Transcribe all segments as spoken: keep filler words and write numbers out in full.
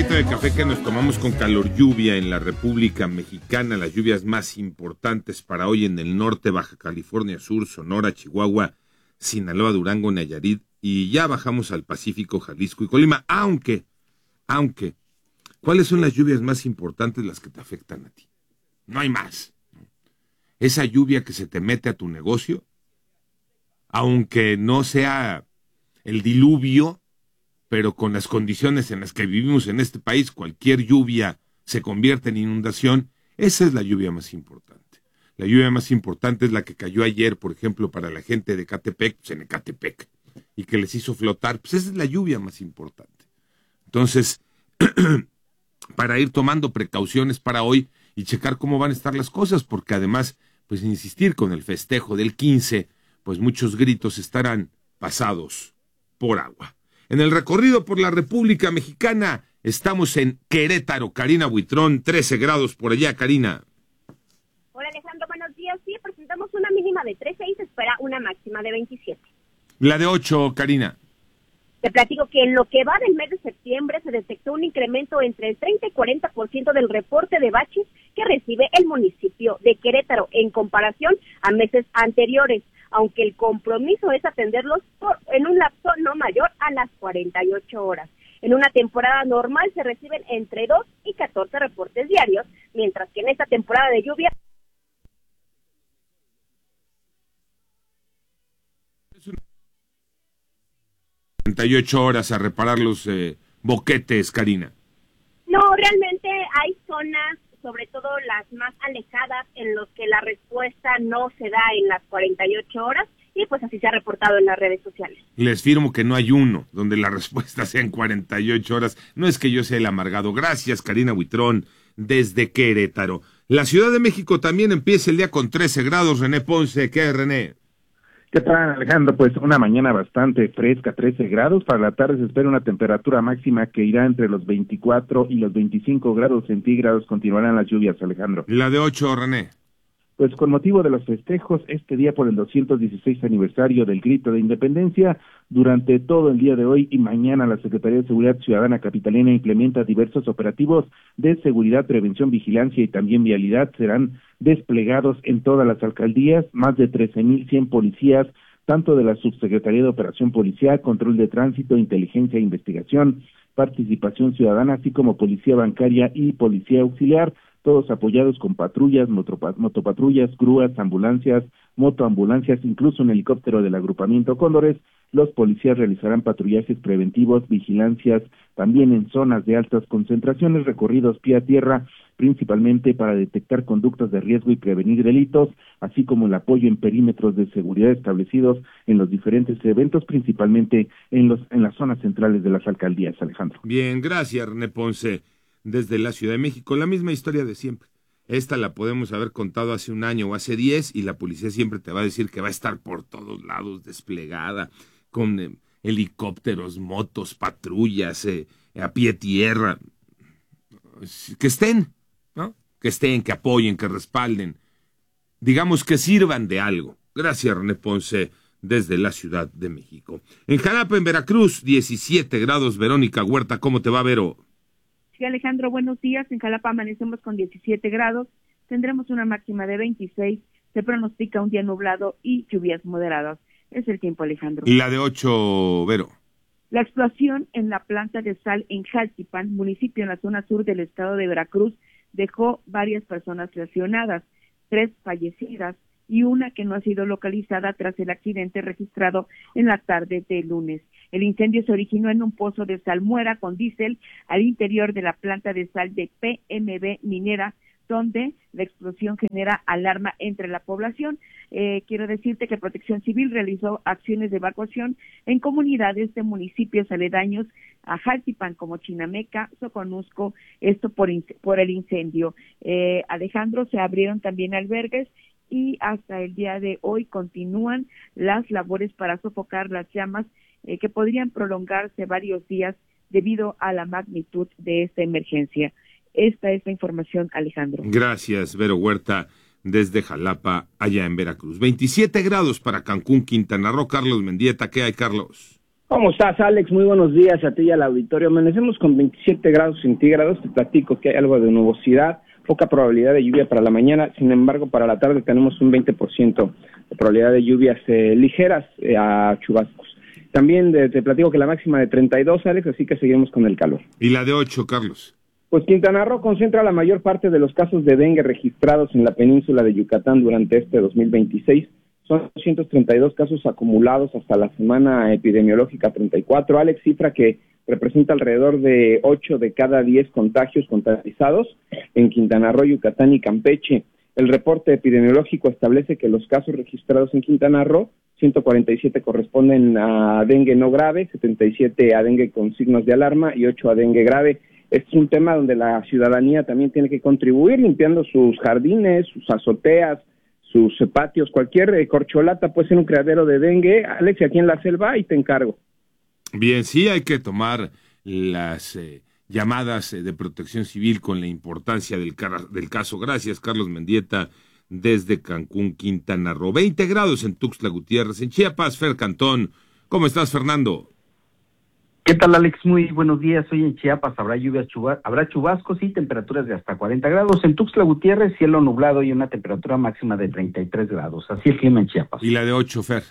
traguito de café que nos tomamos con calor. Lluvia en la República Mexicana, las lluvias más importantes para hoy en el norte, Baja California Sur, Sonora, Chihuahua, Sinaloa, Durango, Nayarit, y ya bajamos al Pacífico, Jalisco y Colima, aunque, aunque, ¿cuáles son las lluvias más importantes, las que te afectan a ti? No hay más. Esa lluvia que se te mete a tu negocio, aunque no sea el diluvio, pero con las condiciones en las que vivimos en este país, cualquier lluvia se convierte en inundación. Esa es la lluvia más importante. La lluvia más importante es la que cayó ayer, por ejemplo, para la gente de Ecatepec, pues en Ecatepec, y que les hizo flotar. Pues esa es la lluvia más importante. Entonces, para ir tomando precauciones para hoy y checar cómo van a estar las cosas, porque además, pues insistir con el festejo del quince, pues muchos gritos estarán pasados por agua. En el recorrido por la República Mexicana, estamos en Querétaro. Karina Buitrón, trece grados por allá, Karina. Hola Alejandro, buenos días. Sí, presentamos una mínima de trece y se espera una máxima de veintisiete. La de ocho, Karina. Te platico que en lo que va del mes de septiembre se detectó un incremento entre el treinta y cuarenta por ciento del reporte de baches que recibe el municipio de Querétaro en comparación a meses anteriores, aunque el compromiso es atenderlos por, en un lapso no mayor a las cuarenta y ocho horas. En una temporada normal se reciben entre dos y catorce reportes diarios, mientras que en esta temporada de lluvia cuarenta y ocho horas a reparar los eh, boquetes, Karina. No, realmente hay zonas, sobre todo las más alejadas, en los que la respuesta no se da en las cuarenta y ocho horas, y pues así se ha reportado en las redes sociales. Les firmo que no hay uno donde la respuesta sea en cuarenta y ocho horas. No es que yo sea el amargado. Gracias, Karina Buitrón, desde Querétaro. La Ciudad de México también empieza el día con trece grados. René Ponce, ¿qué es, René? ¿Qué tal, Alejandro? Pues una mañana bastante fresca, trece grados. Para la tarde se espera una temperatura máxima que irá entre los veinticuatro y los veinticinco grados centígrados. Continuarán las lluvias, Alejandro. La de ocho, René. Pues con motivo de los festejos, este día por el doscientos dieciséis aniversario del Grito de Independencia, durante todo el día de hoy y mañana la Secretaría de Seguridad Ciudadana Capitalina implementa diversos operativos de seguridad, prevención, vigilancia y también vialidad. Serán desplegados en todas las alcaldías, más de trece mil cien policías, tanto de la Subsecretaría de Operación Policial, Control de Tránsito, Inteligencia e Investigación, Participación Ciudadana, así como Policía Bancaria y Policía Auxiliar, todos apoyados con patrullas, motopatrullas, grúas, ambulancias, motoambulancias, incluso un helicóptero del agrupamiento Cóndores. Los policías realizarán patrullajes preventivos, vigilancias, también en zonas de altas concentraciones, recorridos pie a tierra, principalmente para detectar conductas de riesgo y prevenir delitos, así como el apoyo en perímetros de seguridad establecidos en los diferentes eventos, principalmente en los en las zonas centrales de las alcaldías, Alejandro. Bien, gracias, René Ponce. Desde la Ciudad de México, la misma historia de siempre. Esta la podemos haber contado hace un año o hace diez y la policía siempre te va a decir que va a estar por todos lados desplegada, con eh, helicópteros, motos, patrullas, eh, a pie tierra. Que estén, ¿no? Que estén, que apoyen, que respalden. Digamos que sirvan de algo. Gracias, René Ponce, desde la Ciudad de México. En Jalapa, en Veracruz, diecisiete grados. Verónica Huerta, ¿cómo te va, Vero? Sí, Alejandro, buenos días. En Jalapa amanecemos con diecisiete grados, tendremos una máxima de veintiséis, se pronostica un día nublado y lluvias moderadas. Es el tiempo, Alejandro. Y la de ocho, Vero. La explosión en la planta de sal en Jaltipan, municipio en la zona sur del estado de Veracruz, dejó varias personas lesionadas, tres fallecidas y una que no ha sido localizada tras el accidente registrado en la tarde de lunes. El incendio se originó en un pozo de salmuera con diésel al interior de la planta de sal de P M B Minera, donde la explosión genera alarma entre la población. Eh, quiero decirte que Protección Civil realizó acciones de evacuación en comunidades de municipios aledaños a Jaltipan como Chinameca, Soconusco, esto por, por el incendio. Eh, Alejandro, se abrieron también albergues y hasta el día de hoy continúan las labores para sofocar las llamas eh, que podrían prolongarse varios días debido a la magnitud de esta emergencia. Esta es la información, Alejandro. Gracias, Vero Huerta, desde Jalapa, allá en Veracruz. veintisiete grados para Cancún, Quintana Roo. Carlos Mendieta, ¿qué hay, Carlos? ¿Cómo estás, Alex? Muy buenos días a ti y al auditorio. Amanecemos con veintisiete grados centígrados. Te platico que hay algo de nubosidad, poca probabilidad de lluvia para la mañana. Sin embargo, para la tarde tenemos un veinte por ciento de probabilidad de lluvias eh, ligeras eh, a chubascos. También de, te platico que la máxima de treinta y dos, Alex, así que seguimos con el calor. ¿Y la de ocho, Carlos? Pues Quintana Roo concentra la mayor parte de los casos de dengue registrados en la península de Yucatán durante este dos mil veintiséis. Son doscientos treinta y dos casos acumulados hasta la semana epidemiológica treinta y cuatro, Alex, cifra que representa alrededor de ocho de cada diez contagios contabilizados en Quintana Roo, Yucatán y Campeche. El reporte epidemiológico establece que los casos registrados en Quintana Roo, ciento cuarenta y siete corresponden a dengue no grave, setenta y siete a dengue con signos de alarma y ocho a dengue grave. Este es un tema donde la ciudadanía también tiene que contribuir limpiando sus jardines, sus azoteas, sus patios, cualquier eh, corcholata puede ser un criadero de dengue. Alex, aquí en la selva, y te encargo. Bien, sí hay que tomar las eh, llamadas eh, de protección civil con la importancia del, car- del caso. Gracias, Carlos Mendieta, desde Cancún, Quintana Roo. veinte grados en Tuxtla Gutiérrez, en Chiapas. Fer Cantón, ¿cómo estás, Fernando? ¿Qué tal, Alex? Muy buenos días. Hoy en Chiapas habrá lluvias, chuba- habrá chubascos y temperaturas de hasta cuarenta grados. En Tuxtla Gutiérrez, cielo nublado y una temperatura máxima de treinta y tres grados. Así el clima en Chiapas. ¿Y la de ocho, Fer?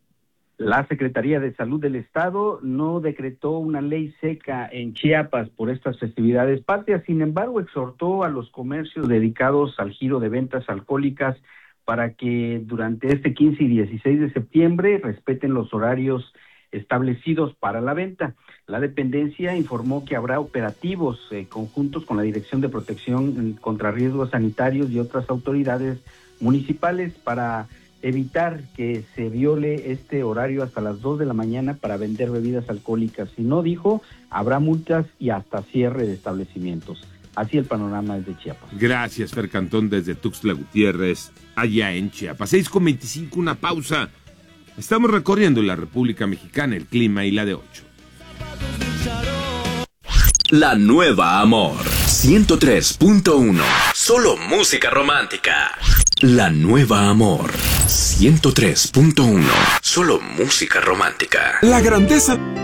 La Secretaría de Salud del Estado no decretó una ley seca en Chiapas por estas festividades patrias. Sin embargo, exhortó a los comercios dedicados al giro de ventas alcohólicas para que durante este quince y dieciséis de septiembre respeten los horarios establecidos para la venta. La dependencia informó que habrá operativos eh, conjuntos con la Dirección de Protección contra Riesgos Sanitarios y otras autoridades municipales para evitar que se viole este horario hasta las dos de la mañana para vender bebidas alcohólicas. Si no, dijo, habrá multas y hasta cierre de establecimientos. Así el panorama es de Chiapas. Gracias, Fer Cantón, desde Tuxtla Gutiérrez, allá en Chiapas. seis con veinticinco, una pausa. Estamos recorriendo la República Mexicana, el clima y la de ocho. La nueva Amor, ciento tres punto uno. Solo música romántica. La nueva Amor, ciento tres punto uno. Solo música romántica. La grandeza